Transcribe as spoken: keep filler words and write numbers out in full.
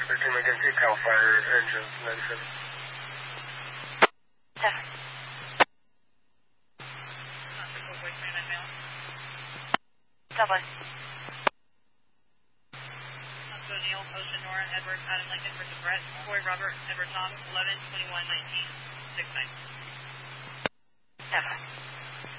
thirteen McKenzie, Cal Fire engine ninety-seven. Seven. Double. Neil, Ocean, Nora, Edward, Adam Lincoln versus Brett, Corey, Robert, Edward, Tom, eleven, twenty-one, nineteen, six, nine. Seven.